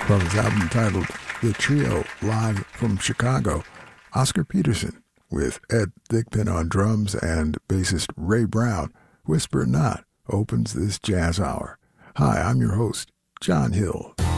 From his album titled The Trio, live from Chicago, Oscar Peterson, with Ed Thigpen on drums and bassist Ray Brown, Whisper Not, opens this jazz hour. Hi, I'm your host, John Hill.